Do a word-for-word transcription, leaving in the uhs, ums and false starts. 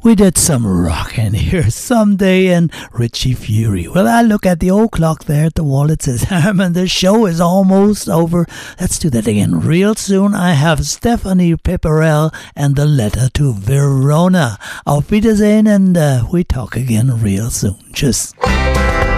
We did some rockin' here someday and Richie Fury. Well, I look at the old clock there at the wall. It says, Herman, the show is almost over. Let's do that again real soon. I have Stephanie Pepperell and the letter to Verona. Auf Wiedersehen, and uh, we talk again real soon. Tschüss.